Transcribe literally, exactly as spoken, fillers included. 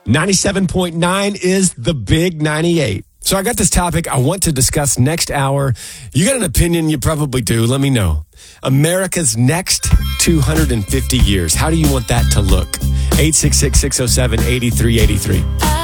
ninety-seven point nine is the big ninety-eight. So I got this topic I want to discuss next hour. You got an opinion? You probably do. Let me know. America's next two hundred fifty years. How do you want that to look? eight six six, six oh seven, eight three eight three.